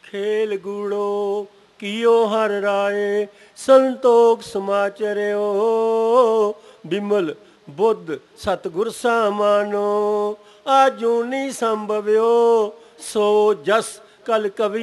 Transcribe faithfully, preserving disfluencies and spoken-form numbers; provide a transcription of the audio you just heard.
खेल गूढ़ो कियो हर राय संतोख समाचरियो बिमल बुद्ध सतगुर सामानो आजू नहीं संभव्यो सो जस कल कवि